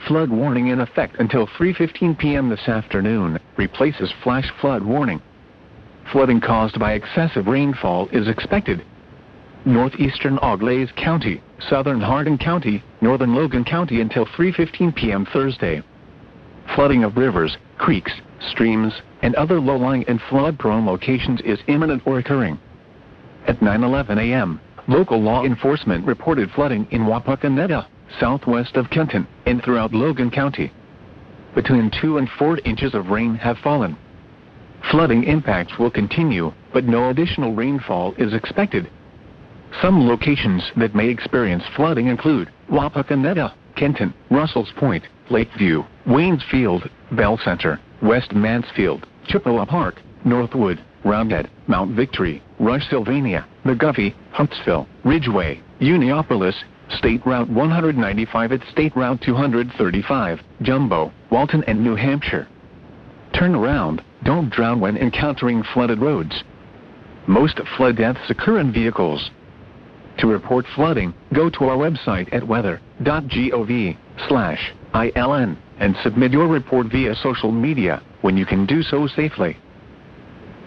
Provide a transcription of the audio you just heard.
flood warning in effect until 3:15 p.m. this afternoon, replaces flash flood warning. Flooding caused by excessive rainfall is expected. Northeastern Auglaize County, southern Hardin County, northern Logan County until 3:15 p.m. Thursday. Flooding of rivers, creeks, streams, and other low-lying and flood-prone locations is imminent or occurring. At 9:11 a.m., local law enforcement reported flooding in Wapakoneta, southwest of Kenton, and throughout Logan County. Between 2 and 4 inches of rain have fallen. Flooding impacts will continue, but no additional rainfall is expected. Some locations that may experience flooding include Wapakoneta, Kenton, Russell's Point, Lakeview, Waynes Field, Bell Center, West Mansfield, Chippewa Park, Northwood, Roundhead, Mount Victory, Rush Sylvania, McGuffey, Huntsville, Ridgeway, Uniopolis, State Route 195 at State Route 235, Jumbo, Walton and New Hampshire. Turn around, don't drown when encountering flooded roads. Most flood deaths occur in vehicles. To report flooding, go to our website at weather.gov/ILN and submit your report via social media when you can do so safely.